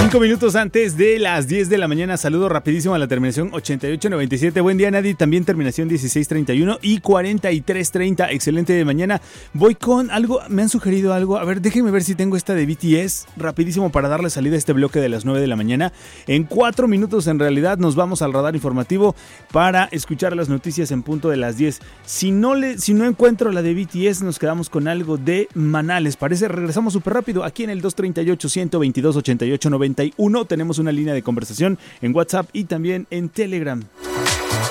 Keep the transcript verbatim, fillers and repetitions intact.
Cinco minutos antes de las diez de la mañana, saludo rapidísimo a la terminación ochenta y ocho noventa y siete. Buen día, Nadie. También terminación dieciséis treinta y uno y cuarenta y tres treinta. Excelente de mañana. Voy con algo, me han sugerido algo. A ver, déjenme ver si tengo esta de B T S. Rapidísimo para darle salida a este bloque de las nueve de la mañana. En cuatro minutos, en realidad, nos vamos al radar informativo para escuchar las noticias en punto de las diez. Si no, le, si no encuentro la de B T S, nos quedamos con algo de Maná. ¿Les parece? Regresamos súper rápido aquí en el dos treinta y ocho, ciento veintidós, ochenta y ocho noventa y uno. Tenemos una línea de conversación en WhatsApp y también en Telegram.